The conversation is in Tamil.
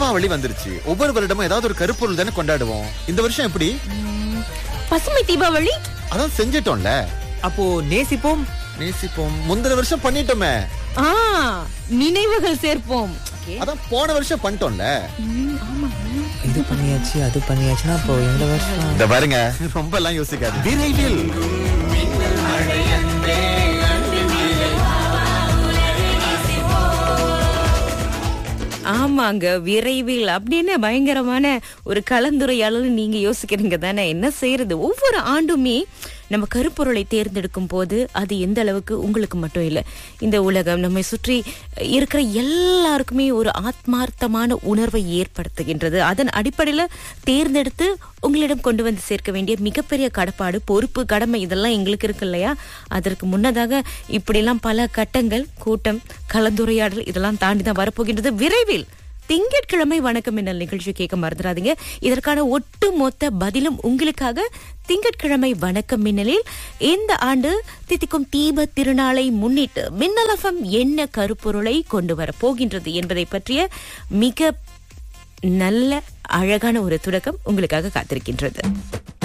தீபாவளி வந்துருச்சு. ஒவ்வொரு வருடமும் ஏதாவது ஒரு கருப்பொருள் தானே கொண்டாடுவோம். இந்த வருஷம் எப்படி? பசுமை தீபாவளி. அதான் செஞ்சிட்டோம்ல. அப்போ நேசிப்போம். முந்தின வருஷம் பண்ணிட்டோமே. நினைவுகள் சேர்ப்போம். அதான் போன வருஷம் பண்ணிட்டோம்ல. இது பண்ணியாச்சு அது பண்ணியாச்சுன்னா அப்போ இந்த வருஷம் இந்த பாருங்க, ரொம்ப எல்லாம் யோசிக்காது. விரைவில் ஆமாங்க, விரைவில் அப்படின்னு பயங்கரமான ஒரு கலந்துரையாடல் நீங்க யோசிக்கிறீங்க தானே. என்ன செய்யறது, ஒவ்வொரு ஆண்டுமே நம்ம கருப்பொருளை தேர்ந்தெடுக்கும் போது அது எந்த அளவுக்கு உங்களுக்கு மட்டும் இல்லை, இந்த உலகம் நம்மை சுற்றி இருக்கிற எல்லாருக்குமே ஒரு ஆத்மார்த்தமான உணர்வை ஏற்படுத்துகின்றது. அதன் அடிப்படையில தேர்ந்தெடுத்து உங்களிடம் கொண்டு வந்து சேர்க்க வேண்டிய மிகப்பெரிய கடப்பாடு, பொறுப்பு, கடமை இதெல்லாம் எங்களுக்கு இருக்கு இல்லையா. அதற்கு முன்னதாக இப்படிலாம் பல கட்டங்கள், கூட்டம், கலந்துரையாடல் இதெல்லாம் தாண்டி தான் வரப்போகின்றது. விரைவில் திங்கட்கிழமை வணக்கம் மின்னல் நிகழ்ச்சி கேட்க மறந்துடாதீங்க. இதற்கான ஒட்டு மொத்த பதிலும் உங்களுக்காக திங்கட்கிழமை வணக்கம் மின்னலில். இந்த ஆண்டு தித்திக்கும் தீப திருநாளை முன்னிட்டு மின்னல் எஃப்எம் என்ன கருப்பொருளை கொண்டு வர போகின்றது என்பதை பற்றிய மிக நல்ல அழகான ஒரு தொடக்கம் உங்களுக்காக காத்திருக்கின்றது.